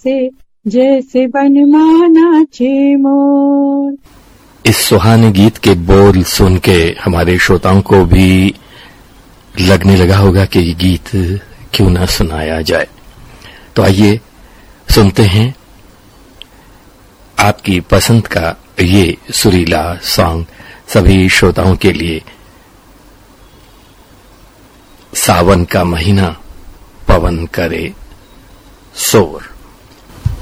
से जैसे बनमाना चे मोर। इस सुहाने गीत के बोल सुन के हमारे श्रोताओं को भी लगने लगा होगा कि ये गीत क्यों ना सुनाया जाए। तो आइए सुनते हैं आपकी पसंद का ये सुरीला सॉन्ग सभी श्रोताओं के लिए। सावन का महीना पवन करे शोर।